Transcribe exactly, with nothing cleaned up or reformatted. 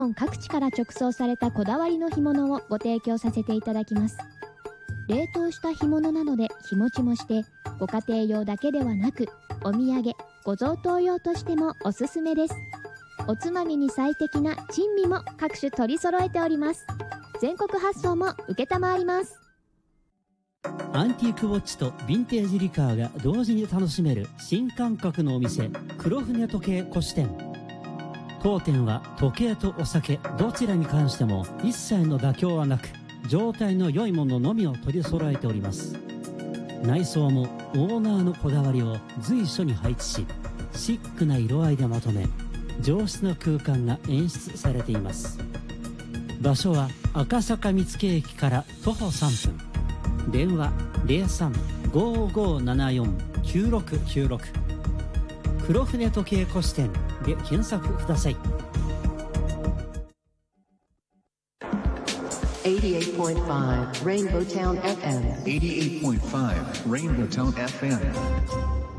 本各地から直送されたこだわりの干物をご提供させていただきます。冷凍した干物なので日持ちもして、ご家庭用だけではなくお土産、ご贈答用としてもおすすめです。おつまみに最適な珍味も各種取り揃えております。全国発送も承ります。 アンティークウォッチとヴィンテージリカーが同時に楽しめる新感覚のお店、黒船時計古支店。当店は時計とお酒どちらに関しても一切の妥協はなく、状態の良いもののみを取り揃えております。内装もオーナーのこだわりを随所に配置し、シックな色合いでまとめ、上質な空間が演出されています。場所は赤坂見附駅から徒歩さんぷん。電話 ゼロさん ごーごーななよん きゅうろくきゅうろく 黒船時計古支店で検索ください。 eighty-eight point five Rainbow Town エフエム eighty-eight point five Rainbow Town エフエム